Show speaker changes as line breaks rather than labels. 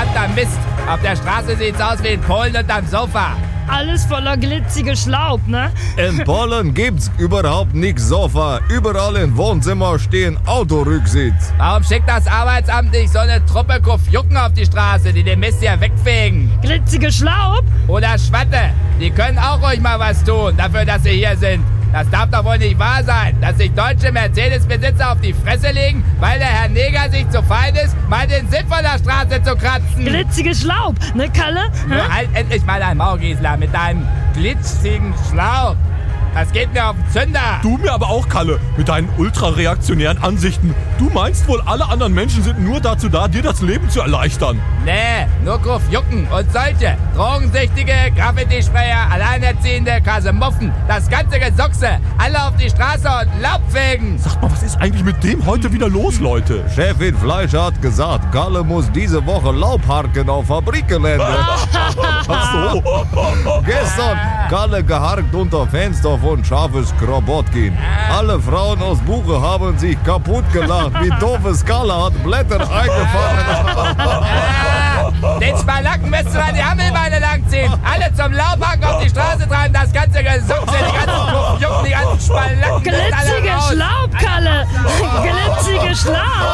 Verdammter Mist. Auf der Straße sieht's aus wie in Polen unterm Sofa.
Alles voller glitzige Schlaub, ne?
In Polen gibt's überhaupt nix Sofa. Überall im Wohnzimmer stehen Autorücksitz.
Warum schickt das Arbeitsamt nicht so eine Truppe Kufjucken auf die Straße, die den Mist hier wegfegen?
Glitzige Schlaub?
Oder Schwatte. Die können auch ruhig mal was tun, dafür, dass sie hier sind. Das darf doch wohl nicht wahr sein, dass sich deutsche Mercedes-Besitzer auf die Fresse legen, weil der Herr Neger sich zu fein ist, mal den Sinn von der Straße zu kratzen.
Glitzige Schlaub, ne, Kalle?
Nur halt endlich mal dein Maul, Gisela, mit deinem glitzigen Schlauch. Das geht mir auf den Zünder.
Du mir aber auch, Kalle, mit deinen ultrareaktionären Ansichten. Du meinst wohl, alle anderen Menschen sind nur dazu da, dir das Leben zu erleichtern.
Nee, nur Kufjucken und solche. Drogensüchtige, Graffiti-Sprayer, Alleinerziehende, Kasemuffen, das ganze Gesuchse. Alle auf die Straße und Laub fegen.
Sag mal, was ist eigentlich mit dem heute wieder los, Leute?
Chefin Fleischer hat gesagt, Kalle muss diese Woche Laub harken auf Fabrikgelände.
Ach so.
Gestern Kalle geharkt unter Fenster von Scharfes Krobotkin. Alle Frauen aus Buche haben sich kaputt gelacht, wie doofes Kalle hat Blätter eingefangen.
Den Spalacken müsst ihr an die Hammelbeine langziehen. Alle zum Laubhaken auf die Straße treiben, das ganze Gesuchse, die ganzen Kufjucken, die ganzen Spalacken.
Glitzige Schlaub, Kalle! Glitzige Schlaub!